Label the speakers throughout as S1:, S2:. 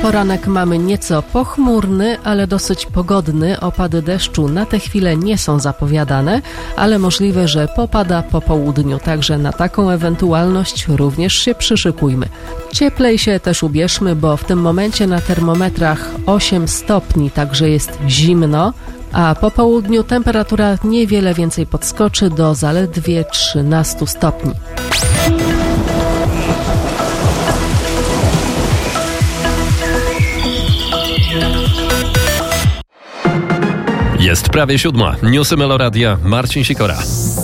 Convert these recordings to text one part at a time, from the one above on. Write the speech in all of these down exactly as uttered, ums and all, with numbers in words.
S1: Poranek mamy nieco pochmurny, ale dosyć pogodny. Opady deszczu na tę chwilę nie są zapowiadane, ale możliwe, że popada po południu. Także na taką ewentualność również się przyszykujmy. Cieplej się też ubierzmy, bo w tym momencie na termometrach osiem stopni, także jest zimno, a po południu temperatura niewiele więcej podskoczy do zaledwie trzynastu stopni.
S2: Jest prawie siódma. Newsy Meloradia. Marcin Sikora.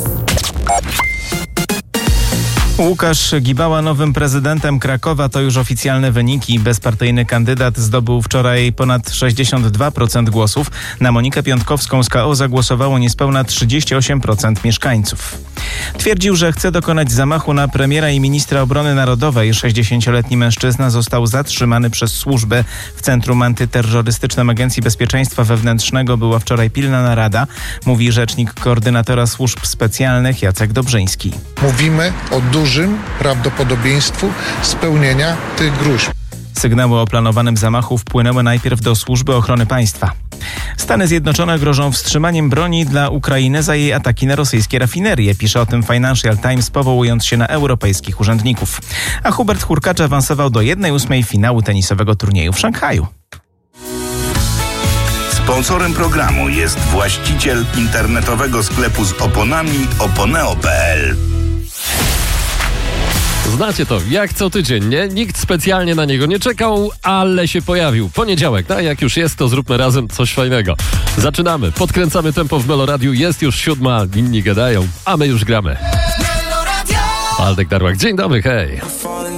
S3: Łukasz Gibała nowym prezydentem Krakowa to już oficjalne wyniki. Bezpartyjny kandydat zdobył wczoraj ponad sześćdziesiąt dwa procent głosów. Na Monikę Piątkowską z K O zagłosowało niespełna trzydzieści osiem procent mieszkańców. Twierdził, że chce dokonać zamachu na premiera i ministra obrony narodowej. sześćdziesięcioletni mężczyzna został zatrzymany przez służbę. W Centrum Antyterrorystycznym Agencji Bezpieczeństwa Wewnętrznego była wczoraj pilna narada, mówi rzecznik koordynatora służb specjalnych Jacek Dobrzyński.
S4: Mówimy o dużym prawdopodobieństwu spełnienia tych gruźb.
S3: Sygnały o planowanym zamachu wpłynęły najpierw do Służby Ochrony Państwa. Stany Zjednoczone grożą wstrzymaniem broni dla Ukrainy za jej ataki na rosyjskie rafinerie. Pisze o tym Financial Times, powołując się na europejskich urzędników. A Hubert Hurkacz awansował do jednej ósmej finału tenisowego turnieju w Szanghaju.
S5: Sponsorem programu jest właściciel internetowego sklepu z oponami oponeo kropka p l.
S2: Znacie to, jak co tydzień, nie? Nikt specjalnie na niego nie czekał, ale się pojawił. Poniedziałek, no jak już jest, to zróbmy razem coś fajnego. Zaczynamy, podkręcamy tempo w Meloradiu, jest już siódma, inni gadają, a my już gramy. Waldek Darłak, dzień dobry, hej.